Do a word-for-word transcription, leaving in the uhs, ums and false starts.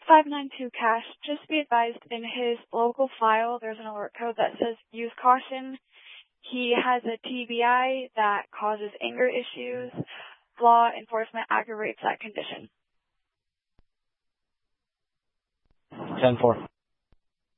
five nine two Cash, just be advised in his local file there's an alert code that says use caution. He has a T B I that causes anger issues. Law enforcement aggravates that condition. ten four.